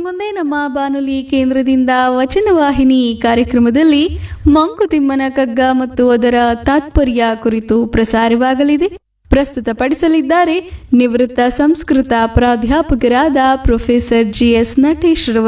ಮುಂದೆ ನಮ್ಮ ಬಾನುಲಿ ಕೇಂದ್ರದಿಂದ ವಚನವಾಹಿನಿ ಕಾರ್ಯಕ್ರಮದಲ್ಲಿ ಮಂಕುತಿಮ್ಮನ ಕಗ್ಗ ಮತ್ತು ಅದರ ತಾತ್ಪರ್ಯ ಕುರಿತು ಪ್ರಸಾರವಾಗಲಿದೆ. ಪ್ರಸ್ತುತಪಡಿಸಲಿದ್ದಾರೆ ನಿವೃತ್ತ ಸಂಸ್ಕೃತ ಪ್ರಾಧ್ಯಾಪಕರಾದ ಪ್ರೊಫೆಸರ್ ಜಿಎಸ್ ನಟೇಶ್ ರವರು.